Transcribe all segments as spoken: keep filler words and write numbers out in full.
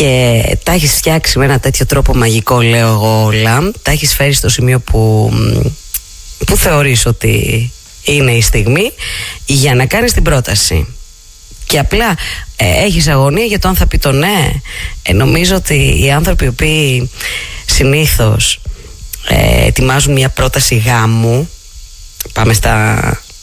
και τα έχεις φτιάξει με ένα τέτοιο τρόπο μαγικό, λέω εγώ, όλα. Τα έχεις φέρει στο σημείο που, που θεωρείς ότι είναι η στιγμή για να κάνεις την πρόταση. Και απλά ε, έχεις αγωνία για το αν θα πει το ναι. Ε, νομίζω ότι οι άνθρωποι οι οποίοι συνήθως ε, ετοιμάζουν μια πρόταση γάμου, πάμε στα,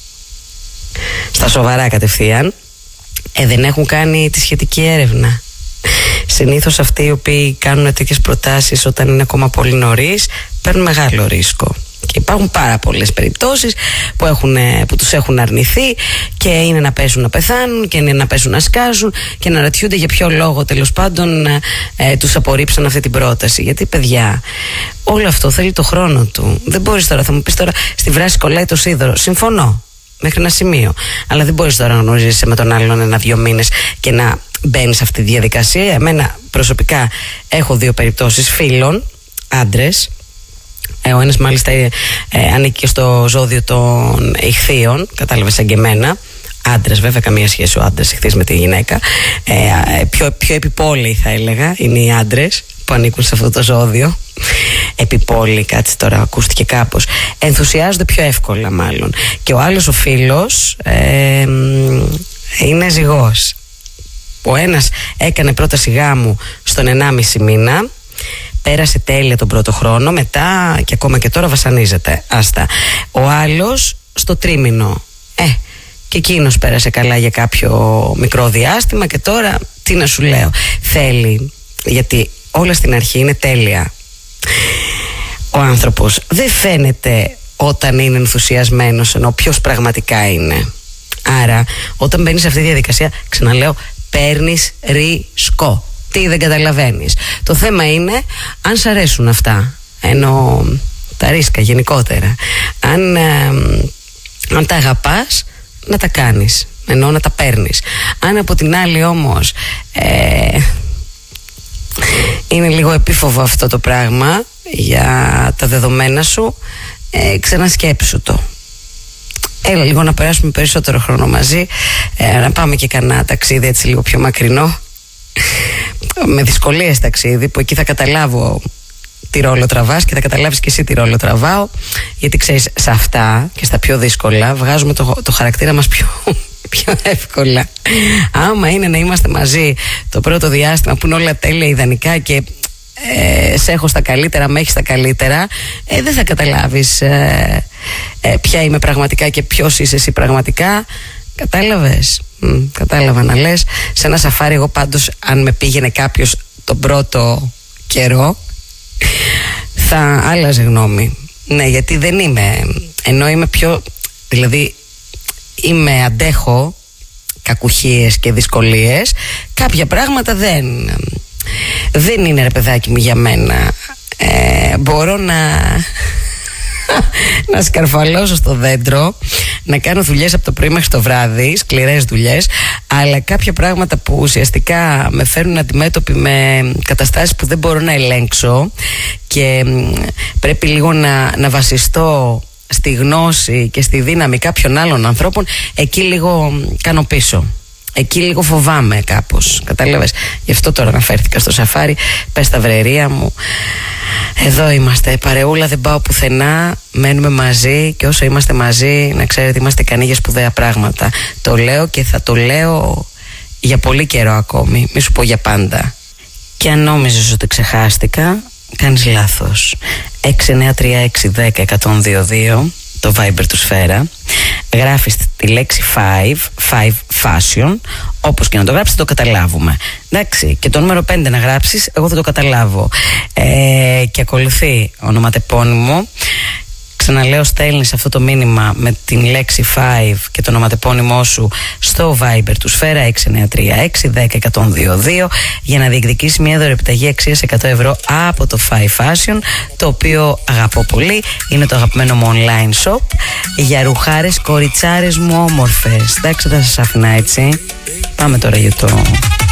στα σοβαρά κατευθείαν, ε, δεν έχουν κάνει τη σχετική έρευνα. Συνήθως αυτοί οι οποίοι κάνουν τέτοιες προτάσεις όταν είναι ακόμα πολύ νωρίς παίρνουν μεγάλο ρίσκο. Και υπάρχουν πάρα πολλές περιπτώσεις που, έχουν, που τους έχουν αρνηθεί και είναι να πέσουν να πεθάνουν και είναι να πέσουν να σκάζουν και να ρωτιούνται για ποιο λόγο τέλος πάντων ε, τους απορρίψαν αυτή την πρόταση. Γιατί, παιδιά, όλο αυτό θέλει το χρόνο του. Δεν μπορείς τώρα, θα μου πεις τώρα, στη βράση κολλάει το σίδερο. Συμφωνώ μέχρι ένα σημείο, αλλά δεν μπορείς τώρα να γνωρίζεσαι με τον άλλον ένα-δύο μήνες και να μπαίνεις σε αυτή τη διαδικασία. Εμένα προσωπικά έχω δύο περιπτώσεις φίλων, άντρες. Ε, ο ένας μάλιστα ε, ε, ανήκει και στο ζώδιο των ηχθείων, κατάλαβες, σαν και εμένα. Άντρες, βέβαια, καμία σχέση ο άντρας ηχθής με τη γυναίκα. Ε, πιο, πιο επιπόλαιοι θα έλεγα είναι οι άντρες που ανήκουν σε αυτό το ζώδιο. Επιπόλαιοι, κάτσε τώρα, ακούστηκε κάπως. Ενθουσιάζονται πιο εύκολα, μάλλον. Και ο άλλος ο φίλος ε, είναι ζυγός. Ο ένας έκανε πρόταση γάμου στον ενάμιση μήνα. Πέρασε τέλεια τον πρώτο χρόνο, μετά και ακόμα και τώρα βασανίζεται. Άστα. Ο άλλος στο τρίμηνο. Ε, και εκείνος πέρασε καλά για κάποιο μικρό διάστημα και τώρα τι να σου λέω. Θέλει, γιατί όλα στην αρχή είναι τέλεια. Ο άνθρωπος δεν φαίνεται όταν είναι ενθουσιασμένος, ενώ ποιος πραγματικά είναι. Άρα, όταν μπαίνεις σε αυτή τη διαδικασία, ξαναλέω, παίρνεις ρίσκο. Τι δεν καταλαβαίνεις. Το θέμα είναι αν σ' αρέσουν αυτά. Ενώ τα ρίσκα γενικότερα. Αν, ε, αν τα αγαπάς, να τα κάνεις. Ενώ να τα παίρνεις. Αν από την άλλη όμως ε, είναι λίγο επίφοβο αυτό το πράγμα για τα δεδομένα σου, ε, ξανασκέψου το. Έλα λίγο να περάσουμε περισσότερο χρόνο μαζί, ε, να πάμε και κανένα ταξίδι έτσι λίγο πιο μακρινό. Με δυσκολίες ταξίδι, που εκεί θα καταλάβω τι ρόλο τραβάς και θα καταλάβεις και εσύ τι ρόλο τραβάω. Γιατί ξέρεις, σε αυτά και στα πιο δύσκολα βγάζουμε το, το χαρακτήρα μας πιο, πιο εύκολα. Άμα είναι να είμαστε μαζί το πρώτο διάστημα που είναι όλα τέλεια ιδανικά και ε, σε έχω στα καλύτερα, με έχεις στα καλύτερα, ε, δεν θα καταλάβεις ε, ε, ποια είμαι πραγματικά και ποιος είσαι εσύ πραγματικά. Κατάλαβες? Mm, κατάλαβα να λες. Σε ένα σαφάρι, εγώ πάντως, αν με πήγαινε κάποιος τον πρώτο καιρό, θα άλλαζε γνώμη. Ναι, γιατί δεν είμαι, ενώ είμαι πιο, δηλαδή είμαι, αντέχω κακουχίες και δυσκολίες, κάποια πράγματα δεν δεν είναι, ρε παιδάκι μου, για μένα. ε, μπορώ να να σκαρφαλώσω στο δέντρο, να κάνω δουλειές από το πρωί μέχρι το βράδυ, σκληρές δουλειές, αλλά κάποια πράγματα που ουσιαστικά με φέρνουν αντιμέτωποι με καταστάσεις που δεν μπορώ να ελέγξω και πρέπει λίγο να, να βασιστώ στη γνώση και στη δύναμη κάποιων άλλων ανθρώπων, εκεί λίγο κάνω πίσω. Εκεί λίγο φοβάμαι κάπως, κατάλαβες. Γι' αυτό τώρα αναφέρθηκα στο σαφάρι. Πες τα βρερία μου, εδώ είμαστε, παρεούλα, δεν πάω πουθενά. Μένουμε μαζί και όσο είμαστε μαζί, να ξέρετε, είμαστε ικανοί για σπουδαία πράγματα. Το λέω και θα το λέω για πολύ καιρό ακόμη, μη σου πω για πάντα. Και αν νόμιζες ότι ξεχάστηκα, κάνεις λάθος. έξι εννιά τρία έξι δέκα εκατόν δύο δύο, το Viber του Σφαίρα. Γράφεις τη λέξη five, five fashion, όπως και να το γράψεις το καταλάβουμε. Εντάξει, και το νούμερο πέντε να γράψεις, εγώ δεν το καταλάβω. Ε, και ακολουθεί ονοματεπώνυμο. Ξαναλέω, στέλνεις αυτό το μήνυμα με την λέξη five και το ονοματεπώνυμό σου στο Viber του Σφαίρα έξι εννιά τρία έξι δέκα εκατόν δύο δύο για να διεκδικήσει μια δωρεπιταγή αξίας εκατό ευρώ από το Five Fashion, το οποίο αγαπώ πολύ. Είναι το αγαπημένο μου online shop για ρουχάρες, κοριτσάρες μου όμορφες. Εντάξει, δεν θα σας άφηνα έτσι. Πάμε τώρα για το